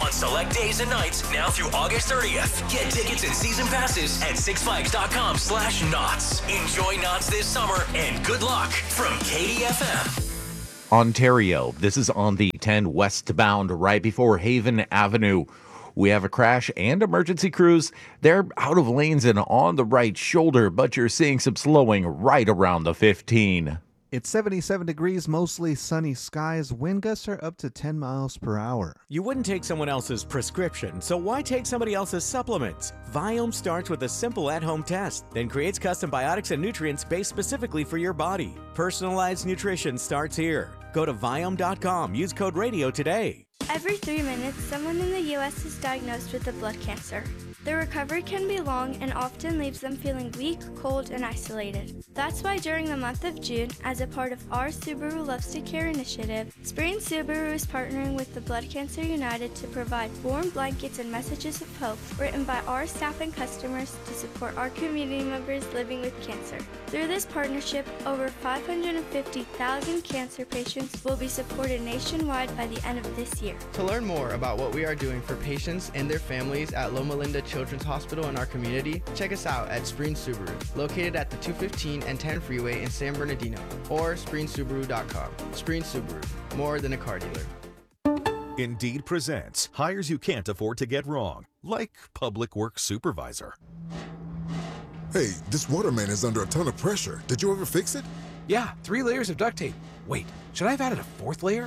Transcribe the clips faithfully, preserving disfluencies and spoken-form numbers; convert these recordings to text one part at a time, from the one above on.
on select days and nights now through August thirtieth. Get tickets and season passes at sixflags.com slash knots. Enjoy Knots this summer and good luck from K D F M. Ontario, this is on the ten westbound right before Haven Avenue. We have a crash and emergency crews. They're out of lanes and on the right shoulder, but you're seeing some slowing right around the fifteen. It's seventy-seven degrees, mostly sunny skies. Wind gusts are up to ten miles per hour. You wouldn't take someone else's prescription, so why take somebody else's supplements? Viome starts with a simple at-home test, then creates custom biotics and nutrients based specifically for your body. Personalized nutrition starts here. Go to Viome dot com. Use code RADIO today. Every three minutes, someone in the U S is diagnosed with a blood cancer. Their recovery can be long and often leaves them feeling weak, cold, and isolated. That's why during the month of June, as a part of our Subaru Loves to Care initiative, Spring Subaru is partnering with the Blood Cancer United to provide warm blankets and messages of hope written by our staff and customers to support our community members living with cancer. Through this partnership, over five hundred fifty thousand cancer patients will be supported nationwide by the end of this year. To learn more about what we are doing for patients and their families at Loma Linda Children's Hospital in our community, check us out at Spring Subaru, located at the two fifteen and ten freeway in San Bernardino, or spring subaru dot com. Spring Subaru, more than a car dealer. Indeed presents hires you can't afford to get wrong, like public works supervisor. Hey, this water main is under a ton of pressure. Did you ever fix it? Yeah, three layers of duct tape. Wait, should I have added a fourth layer?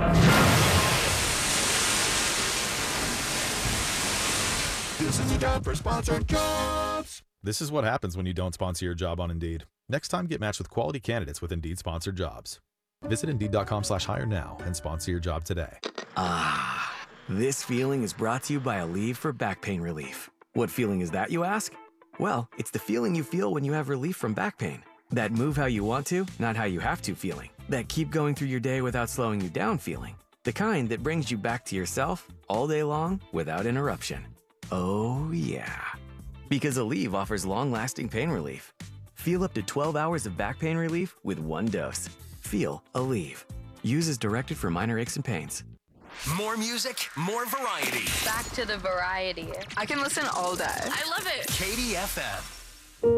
This is a job for sponsored jobs. This is what happens when you don't sponsor your job on Indeed. Next time, get matched with quality candidates with Indeed sponsored jobs. Visit Indeed.com slash hire now and sponsor your job today. Ah, this feeling is brought to you by Aleve for back pain relief. What feeling is that, you ask? Well, it's the feeling you feel when you have relief from back pain. That move how you want to, not how you have to feeling. That keep going through your day without slowing you down feeling. The kind that brings you back to yourself all day long without interruption. Oh yeah. Because Aleve offers long-lasting pain relief. Feel up to twelve hours of back pain relief with one dose. Feel Aleve. Use as directed for minor aches and pains. More music, more variety. Back to the variety. I can listen all day. I love it. K D F M.